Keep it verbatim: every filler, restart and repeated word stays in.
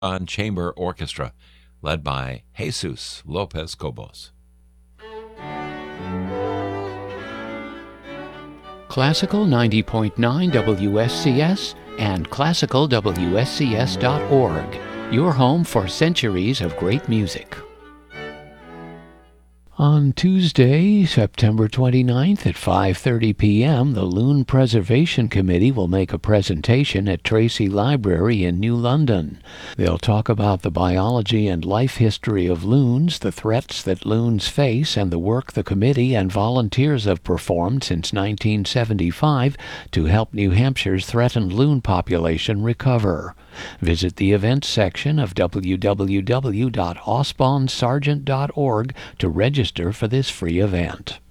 on Chamber Orchestra, led by Jesus Lopez Cobos. Classical ninety point nine W S C S and classical W S C S dot org, your home for centuries of great music. On Tuesday, September twenty-ninth at five thirty p.m., the Loon Preservation Committee will make a presentation at Tracy Library in New London. They'll talk about the biology and life history of loons, the threats that loons face, and the work the committee and volunteers have performed since nineteen seventy-five to help New Hampshire's threatened loon population recover. Visit the events section of w w w dot osbon sargent dot org to register for this free event.